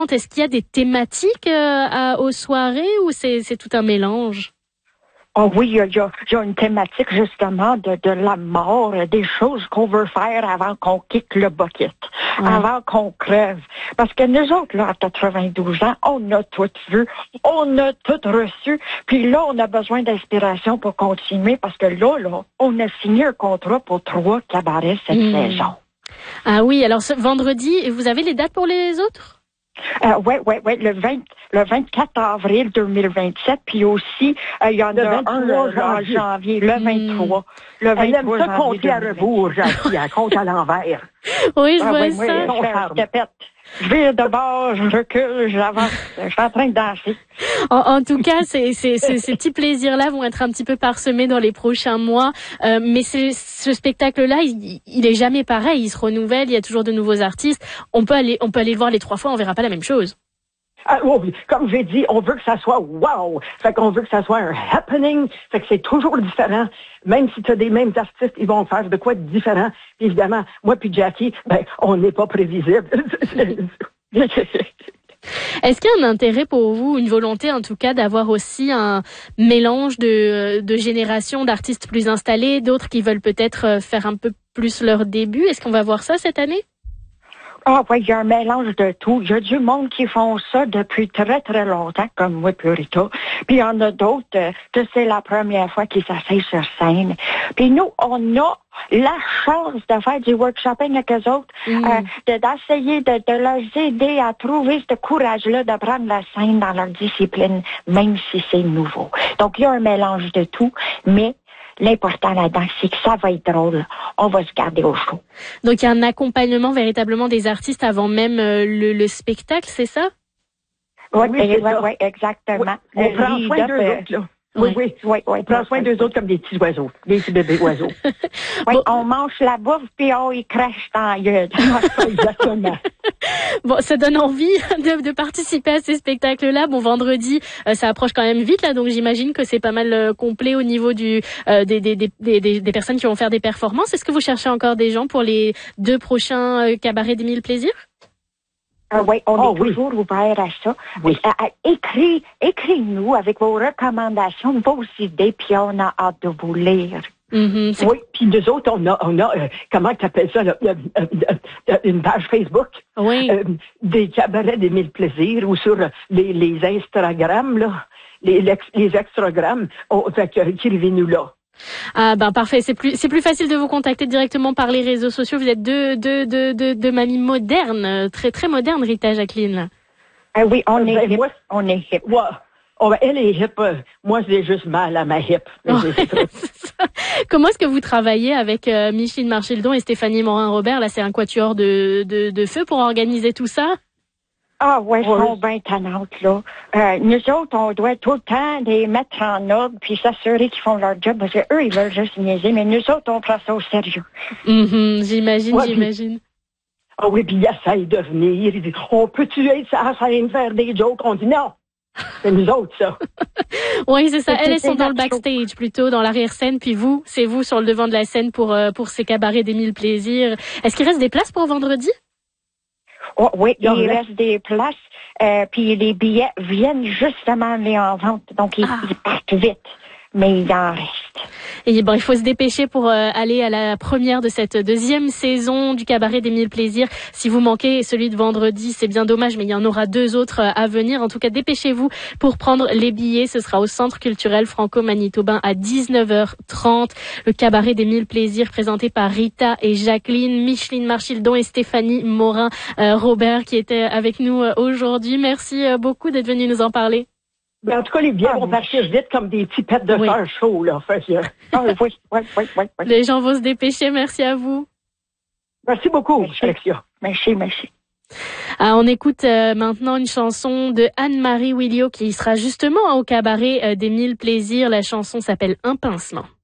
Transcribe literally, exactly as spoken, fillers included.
Est-ce qu'il y a des thématiques euh, à, aux soirées ou c'est, c'est tout un mélange? Oh oui, il y a, il y a une thématique justement de, de la mort, des choses qu'on veut faire avant qu'on quitte le bucket, ouais. avant qu'on crève. Parce que nous autres, là, à quatre-vingt-douze ans, on a tout vu, on a tout reçu, puis là, on a besoin d'inspiration pour continuer, parce que là, là, on a signé un contrat pour trois cabarets cette mmh. saison. Ah oui, alors ce vendredi, vous avez les dates pour les autres? Euh, oui, oui, oui, le vingt, le vingt-quatre avril deux mille vingt-sept, puis aussi, euh, il y en le a un euh, janvier. janvier, le vingt-trois. Mmh. Le vingt-trois Elle aime ça janvier compter à rebours, Jackie, elle compte à l'envers. Oui, je ah, vois oui, ça. Oui, je, je pète. Je vire de bord, je recule, j'avance. Je suis en train de danser. En, en tout cas, c'est, c'est, c'est, ces petits plaisirs-là vont être un petit peu parsemés dans les prochains mois. Euh, mais c'est, ce spectacle-là, il, il est jamais pareil. Il se renouvelle. Il y a toujours de nouveaux artistes. On peut aller, on peut aller le voir les trois fois. On verra pas la même chose. Ah, oh, comme j'ai dit, on veut que ça soit wow. Fait qu'on veut que ça soit un happening. Fait que c'est toujours différent. Même si tu as des mêmes artistes, ils vont faire de quoi de différent. Puis évidemment, moi puis Jackie, ben, on n'est pas prévisible. Est-ce qu'il y a un intérêt pour vous, une volonté en tout cas, d'avoir aussi un mélange de, de générations d'artistes plus installés, d'autres qui veulent peut-être faire un peu plus leur début? Est-ce qu'on va voir ça cette année? Ah oui, il y a un mélange de tout. Il y a du monde qui font ça depuis très, très longtemps, comme moi, Purita. Puis il y en a d'autres euh, que c'est la première fois qu'ils s'asseyent sur scène. Puis nous, on a la chance de faire du workshopping avec eux autres, mmh. euh, de, d'essayer de, de leur aider à trouver ce courage-là de prendre la scène dans leur discipline, même si c'est nouveau. Donc, il y a un mélange de tout, mais l'important là-dedans, c'est que ça va être drôle. On va se garder au chaud. Donc, il y a un accompagnement véritablement des artistes avant même euh, le, le spectacle, c'est ça? Oui, oui, oui, oui, exactement. Oui, on prend soin d'eux autres, là. Oui, oui, oui, oui. On prend soin d'eux autres comme des petits oiseaux, des petits bébés oiseaux. Oui, bon. On mange la bouffe, puis on y crèche dans la gueule. Exactement. Bon, ça donne envie de, de participer à ces spectacles-là. Bon, vendredi, euh, ça approche quand même vite, là, donc j'imagine que c'est pas mal euh, complet au niveau du euh, des, des, des, des, des personnes qui vont faire des performances. Est-ce que vous cherchez encore des gens pour les deux prochains euh, cabarets des mille plaisirs? Euh, oui, on oh, est oui. toujours ouvert à ça. Oui. Euh, euh, écris, écris-nous avec vos recommandations, vos idées, puis on a hâte de vous lire. Mm-hmm, oui, puis nous autres, on a, on a euh, comment tu appelles ça, là, euh, euh, euh, une page Facebook, oui. euh, des cabarets des mille plaisirs, ou sur les, les Instagram, là, les, les, les extragrammes, on, fait que, écrivez-nous là. Ah ben parfait, c'est plus c'est plus facile de vous contacter directement par les réseaux sociaux. Vous êtes deux deux deux deux, deux mamies modernes, très très modernes, Rita, Jacqueline. Ah oui, on est ben, hip. Moi, on est hip. Ouais. Oh, ben, elle est hip. Euh, moi, j'ai juste mal à ma hip. Oh, comment est-ce que vous travaillez avec euh, Micheline Marchildon et Stéphanie Morin-Robert? Là, c'est un quatuor de, de de feu pour organiser tout ça. Ah ouais, elles sont bien tannantes, là. Euh, nous autres, on doit tout le temps les mettre en ordre puis s'assurer qu'ils font leur job parce qu'eux, ils veulent juste niaiser, mais nous autres, on prend ça au sérieux. Mm-hmm, j'imagine, ouais, j'imagine. Ah oui, puis il essaye de venir. Il dit, on peut-tu être ça, ça me faire des jokes? On dit non. C'est nous autres, ça. Oui, c'est ça. Elles, elles sont dans le backstage, plutôt dans l'arrière-scène, puis vous, c'est vous sur le devant de la scène pour, euh, pour ces cabarets des mille plaisirs. Est-ce qu'il reste des places pour vendredi? Oh, oui, il reste. reste des places, euh, puis les billets viennent justement aller en vente, donc ils, ah. ils partent vite, mais il en reste. Et bon, il faut se dépêcher pour euh, aller à la première de cette deuxième saison du Cabaret des Mille Plaisirs. Si vous manquez celui de vendredi, c'est bien dommage, mais il y en aura deux autres à venir. En tout cas, dépêchez-vous pour prendre les billets. Ce sera au Centre culturel franco-manitobain à dix-neuf heures trente. Le Cabaret des Mille Plaisirs présenté par Rita et Jacqueline, Micheline Marchildon et Stéphanie Morin-Robert qui étaient avec nous aujourd'hui. Merci beaucoup d'être venus nous en parler. Ben, en tout cas, les billets ah, vont partir vite comme des petits pets de oui. fer chaud, là. Fait que... ah, oui, oui, oui, oui, oui. Les gens vont se dépêcher. Merci à vous. Merci beaucoup, Alexia. Merci, merci. Ah, on écoute euh, maintenant une chanson de Anne-Marie Willio qui sera justement au Cabaret euh, des Mille Plaisirs. La chanson s'appelle Un pincement.